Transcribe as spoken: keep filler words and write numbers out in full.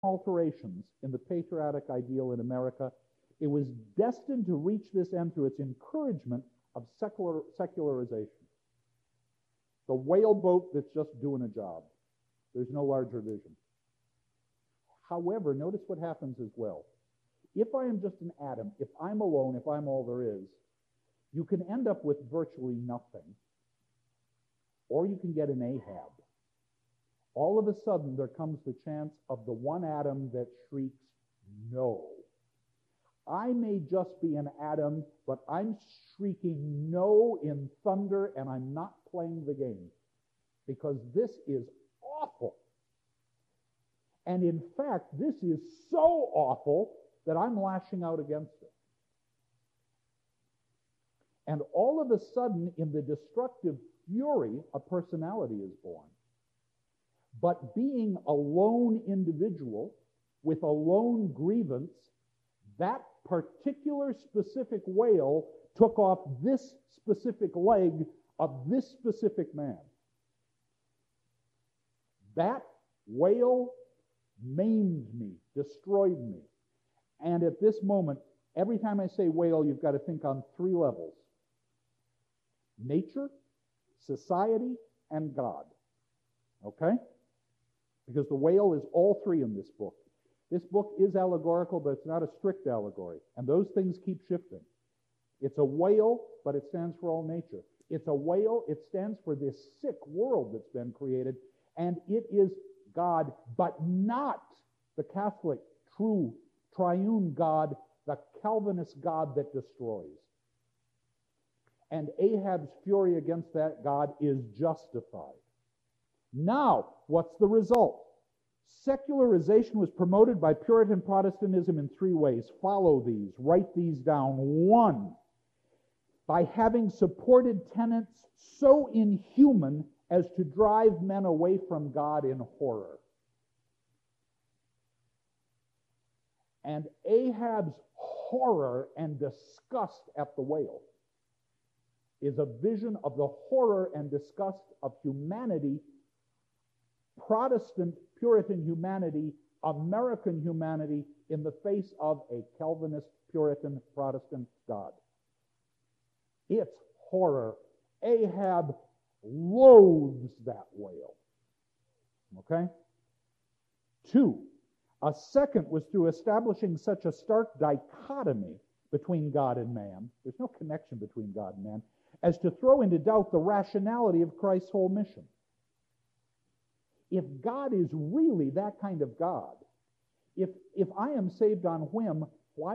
alterations in the patriotic ideal in America, it was destined to reach this end through its encouragement of secular, secularization. The whale boat that's just doing a job. There's no larger vision. However, notice what happens as well. If I am just an atom, if I'm alone, if I'm all there is, you can end up with virtually nothing. Or you can get an Ahab. All of a sudden, there comes the chance of the one atom that shrieks, no. I may just be an atom, but I'm shrieking no in thunder, and I'm not playing the game. Because this is awful. And in fact, this is so awful that I'm lashing out against it. And all of a sudden, in the destructive fury, a personality is born. But being a lone individual with a lone grievance, that particular specific whale took off this specific leg of this specific man. That whale maimed me, destroyed me. And at this moment, every time I say whale, you've got to think on three levels. Nature, society, and God. Okay? Because the whale is all three in this book. This book is allegorical, but it's not a strict allegory. And those things keep shifting. It's a whale, but it stands for all nature. It's a whale, it stands for this sick world that's been created, and it is God, but not the Catholic, true, triune God, the Calvinist God that destroys. And Ahab's fury against that God is justified. Now, what's the result? Secularization was promoted by Puritan Protestantism in three ways. Follow these. Write these down. One, by having supported tenets so inhuman as to drive men away from God in horror. And Ahab's horror and disgust at the whale is a vision of the horror and disgust of humanity, Protestant Puritan humanity, American humanity, in the face of a Calvinist Puritan Protestant God. It's horror. Ahab loathes that whale. Okay? Two, a second was through establishing such a stark dichotomy between God and man, there's no connection between God and man, as to throw into doubt the rationality of Christ's whole mission. If God is really that kind of God, if, if I am saved on whim,